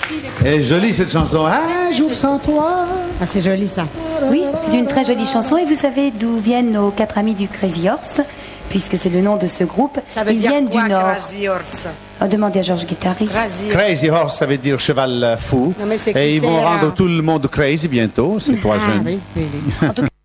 Elle est jolie cette chanson. Un jour sans toi. Ah, c'est joli ça. Oui, c'est une très jolie chanson. Et vous savez d'où viennent nos 4 amis du Crazy Horse, puisque c'est le nom de ce groupe. Ça veut Ils dire viennent quoi, du Nord. Crazy Horse? Demandez à Georges Guittari. Crazy Horse, ça veut dire cheval fou. Non, mais c'est Et ils vont là. rendre tout le monde crazy bientôt, ces trois jeunes. Oui, oui, oui. En tout cas,